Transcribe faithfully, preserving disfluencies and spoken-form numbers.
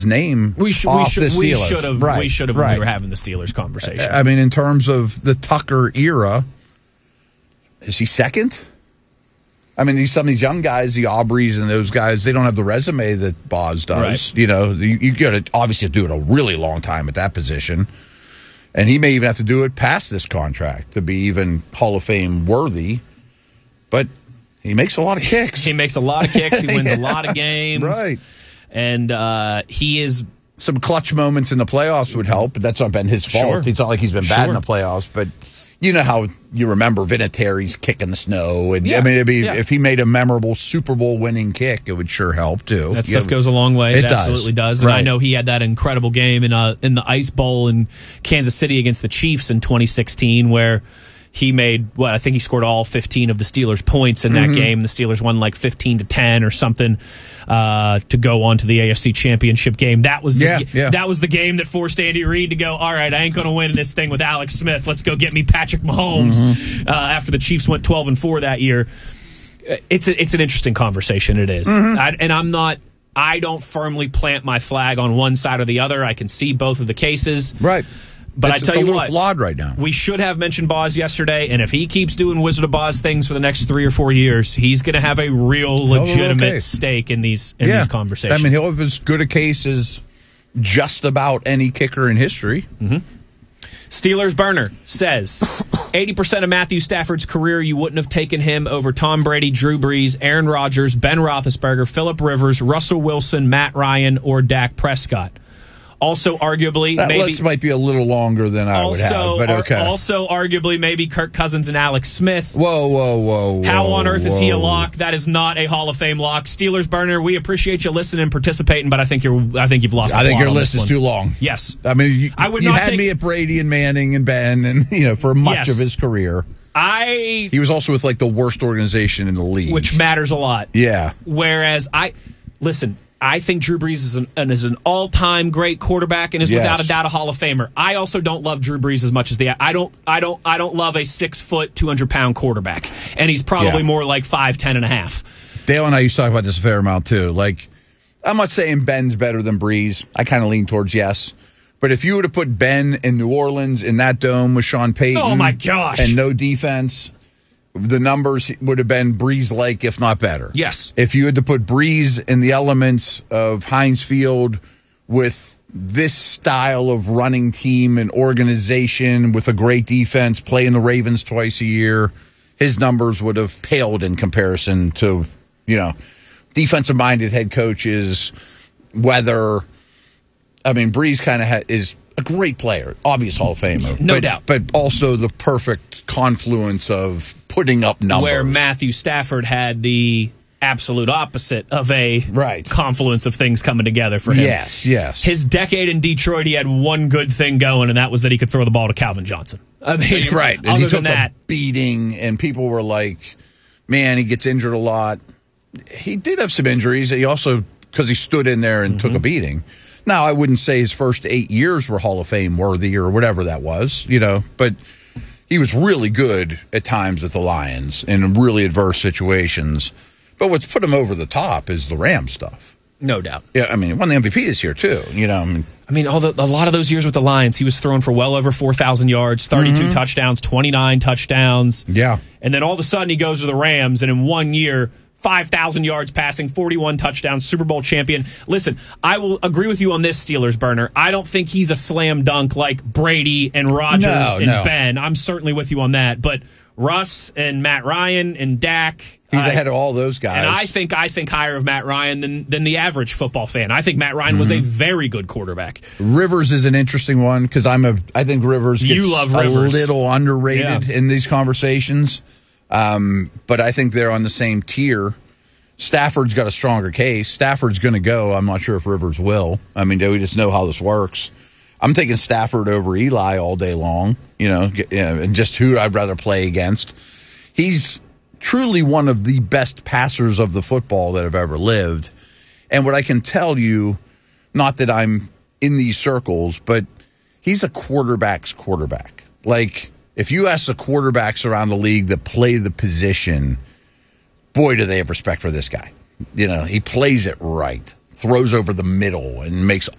name we should off we should the we Steelers. should have right, we should have right. when we were having the Steelers conversation. I mean, in terms of the Tucker era, is he second? I mean, these some of these young guys, the Aubreys and those guys, they don't have the resume that Boz does. Right. You know, you, you got to obviously do it a really long time at that position, and he may even have to do it past this contract to be even Hall of Fame worthy. But he makes a lot of kicks. He makes a lot of kicks. He wins yeah, a lot of games. Right. And uh, he is... Some clutch moments in the playoffs would help, but that's not been his fault. Sure. It's not like he's been bad Sure. in the playoffs, but you know how you remember Vinatieri's kick in the snow. And Yeah. I mean, it'd be, Yeah. if he made a memorable Super Bowl winning kick, it would sure help too. That You stuff know, goes a long way. It, it does. absolutely does. And Right. I know he had that incredible game in uh, in the Ice Bowl in Kansas City against the Chiefs in twenty sixteen where he made, what, I think he scored all fifteen of the Steelers' points in that Mm-hmm. game. The Steelers won like fifteen to ten or something uh, to go on to the A F C Championship game. That was the, Yeah, yeah. that was the game that forced Andy Reid to go, all right, I ain't going to win this thing with Alex Smith. Let's go get me Patrick Mahomes. Mm-hmm. Uh, after the Chiefs went twelve and four that year. It's a, it's an interesting conversation. It is. Mm-hmm. I, and I'm not, I don't firmly plant my flag on one side or the other. I can see both of the cases. Right. But It's- I tell it's a you little what, flawed right now. we should have mentioned Boz yesterday, and if he keeps doing Wizard of Boz things for the next three or four years, he's going to have a real have a real legitimate case. stake in these in these conversations. I mean, he'll have as good a case as just about any kicker in history. Steelers Burner says eighty percent of Matthew Stafford's career, you wouldn't have taken him over Tom Brady, Drew Brees, Aaron Rodgers, Ben Roethlisberger, Phillip Rivers, Russell Wilson, Matt Ryan, or Dak Prescott. Also, arguably, That maybe list might be a little longer than I would also, have, but ar- okay. also arguably, maybe Kirk Cousins and Alex Smith. whoa, whoa, whoa, whoa. How on earth is he a whoa. lock? That is not a Hall of Fame lock. Steelers Burner, we appreciate you listening and participating, but I think you're I think you've lost. I the think plot your on list this is one. too long. Yes, I mean, you, I would you not had take- me at Brady and Manning and Ben, and you know, for much Yes. of his career, I he was also with like the worst organization in the league, which matters a lot. yeah, Whereas I listen, I think Drew Brees is an, an is an all time great quarterback and is Yes. without a doubt a Hall of Famer. I also don't love Drew Brees as much as the I don't I don't I don't love a six foot two hundred pound quarterback, and he's probably Yeah. more like five ten and a half. Dale and I used to talk about this a fair amount too. Like, I'm not saying Ben's better than Breeze. I kind of lean towards yes. But if you were to put Ben in New Orleans in that dome with Sean Payton, Oh, my gosh. and no defense, the numbers would have been Breeze-like, if not better. Yes. If you had to put Breeze in the elements of Heinz Field with this style of running team and organization with a great defense, playing the Ravens twice a year, his numbers would have paled in comparison to, you know, defensive-minded head coaches, weather. I mean, Breeze kind of ha- is a great player, obvious Hall of Famer. No but, doubt. But also the perfect confluence of putting up numbers. Where Matthew Stafford had the absolute opposite of a Right. confluence of things coming together for him. Yes, yes. His decade in Detroit, he had one good thing going, and that was that he could throw the ball to Calvin Johnson. I mean, right. And other he than took that, a beating, and people were like, man, he gets injured a lot. He did have some injuries. He also, because he stood in there and Mm-hmm. took a beating. Now, I wouldn't say his first eight years were Hall of Fame worthy or whatever that was, you know, but he was really good at times with the Lions in really adverse situations. But what's put him over the top is the Ram stuff. no doubt. Yeah, I mean, he won the M V P this year, too. You know, I mean, I mean, all the, a lot of those years with the Lions, he was throwing for well over four thousand yards, thirty-two touchdowns, twenty-nine touchdowns. yeah. And then all of a sudden he goes to the Rams, and in one year, five thousand yards passing, forty-one touchdowns, Super Bowl champion. Listen, I will agree with you on this, Steelers Burner. I don't think he's a slam dunk like Brady and Rodgers No, and no. Ben. I'm certainly with you on that. But Russ and Matt Ryan and Dak. He's I- ahead of all those guys. And I think I think higher of Matt Ryan than than the average football fan. I think Matt Ryan was a very good quarterback. Rivers is an interesting one because I'm a. I think Rivers gets You love a Rivers. little underrated Yeah. in these conversations, um, but I think they're on the same tier. Stafford's got a stronger case. Stafford's going to go. I'm not sure if Rivers will. I mean, do we just know how this works? I'm taking Stafford over Eli all day long. You know, get- yeah, and just who I'd rather play against. He's truly one of the best passers of the football that have ever lived. And what I can tell you, not that I'm in these circles, but he's a quarterback's quarterback. Like, if you ask the quarterbacks around the league that play the position, boy, do they have respect for this guy. You know, he plays it right. throws over the middle and makes